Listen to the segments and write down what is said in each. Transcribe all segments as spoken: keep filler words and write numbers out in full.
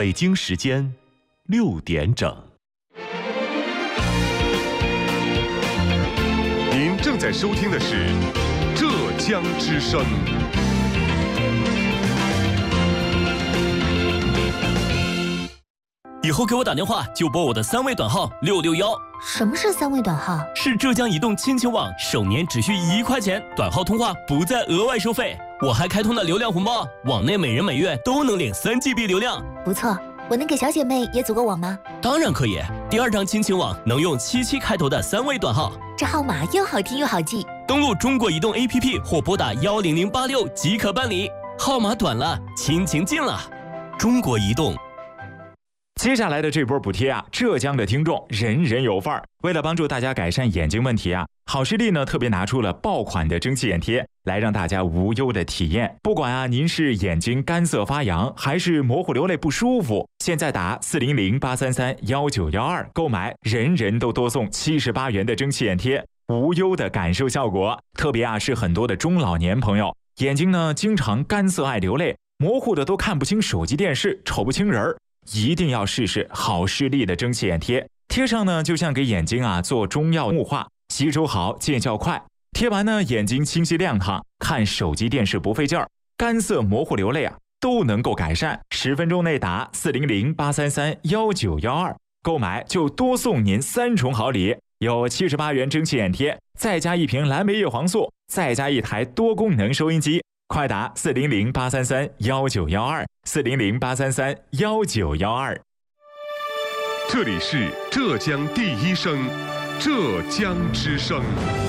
北京时间六点整。 您正在收听的是浙江之声。 以后给我打电话就拨我的三位短号六六幺。 什么是三位短号？ 是浙江移动亲情网，首年只需一块钱，短号通话不再额外收费。我还开通了流量红包，网内每人每月都能领三 G B 流量。 不错，我能给小姐妹也组个网吗？ 当然可以，第二张亲情网能用七七开头的三位短号， 这号码又好听又好记。 登录中国移动 A P P 或拨打幺零零八六即可办理。号码短了，亲情近了。中国移动。 接下来的这波补贴啊，浙江的听众人人有份儿。为了帮助大家改善眼睛问题啊，好视力呢特别拿出了爆款的蒸汽眼贴，来让大家无忧的体验。不管啊您是眼睛干涩发痒，还是模糊流泪不舒服，现在打四零零八三三幺九幺二购买，人人都多送七十八元的蒸汽眼贴，无忧的感受效果。特别啊是很多的中老年朋友，眼睛呢经常干涩爱流泪，模糊的都看不清手机电视，瞅不清人儿。一定要试试好视力的蒸汽眼贴，贴上呢就像给眼睛啊做中药雾化，吸收好，见效快。贴完呢眼睛清晰亮堂，看手机电视不费劲儿，干涩模糊流泪啊都能够改善。十分钟内打四零零八三三幺九幺二购买就多送您三重好礼，有七十八元蒸汽眼贴，再加一瓶蓝莓叶黄素，再加一台多功能收音机。快打四零零八三三幺九幺二，四零零八三三幺九幺二。 这里是浙江第一声，浙江之声。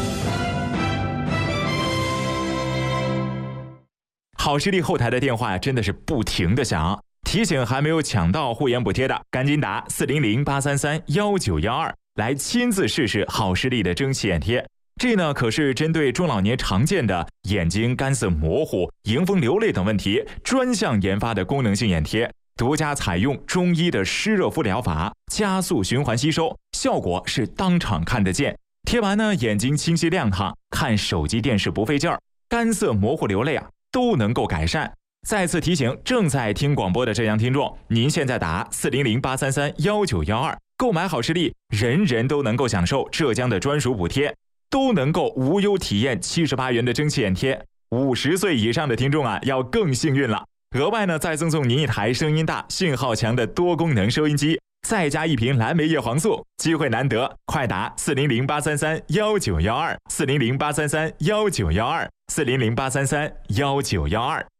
好视力后台的电话呀，真的是不停的响，提醒还没有抢到护眼补贴的，赶紧打四零零八三三幺九幺二来亲自试试好视力的蒸汽眼贴。这呢可是针对中老年常见的眼睛干涩模糊、迎风流泪等问题专项研发的功能性眼贴，独家采用中医的湿热敷疗法，加速循环吸收，效果是当场看得见。贴完呢眼睛清晰亮堂，看手机电视不费劲儿，干涩模糊流泪啊都能够改善。再次提醒正在听广播的浙江听众，您现在打四零零八三三幺九幺二购买好视力，人人都能够享受浙江的专属补贴，都能够无忧体验七十八元的蒸汽眼贴。五十岁以上的听众啊，要更幸运了。额外呢，再赠送您一台声音大、信号强的多功能收音机，再加一瓶蓝莓叶黄素。机会难得，快打四零零八三三幺九幺二，四零零八三三幺九幺二，四零零八三三幺九幺二。